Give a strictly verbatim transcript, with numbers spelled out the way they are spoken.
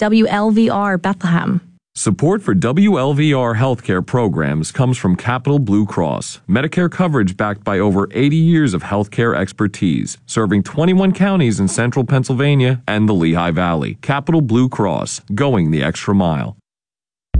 W L V R Bethlehem. Support for W L V R healthcare programs comes from Capital Blue Cross, Medicare coverage backed by over eighty years of healthcare expertise, serving twenty-one counties in central Pennsylvania and the Lehigh Valley. Capital Blue Cross, going the extra mile.